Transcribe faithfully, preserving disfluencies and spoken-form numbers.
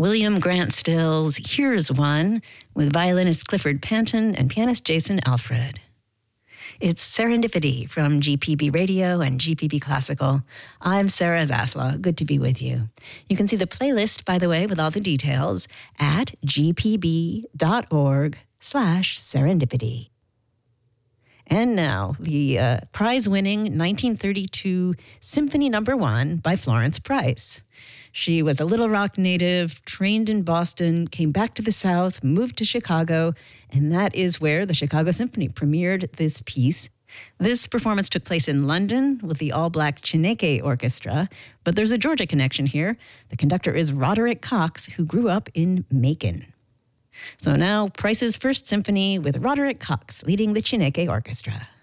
William Grant Still's Here's One with violinist Clifford Panton and pianist Jason Alfred. It's Serendipity from G P B Radio and G P B Classical. I'm Sarah Zaslaw. Good to be with you. You can see the playlist, by the way, with all the details at gpb.org slash serendipity. And now, the uh, prize-winning nineteen thirty-two Symphony Number One by Florence Price. She was a Little Rock native, trained in Boston, came back to the South, moved to Chicago, and that is where the Chicago Symphony premiered this piece. This performance took place in London with the all-black Chineke Orchestra, but there's a Georgia connection here. The conductor is Roderick Cox, who grew up in Macon. So now, Price's First Symphony with Roderick Cox leading the Chineke Orchestra.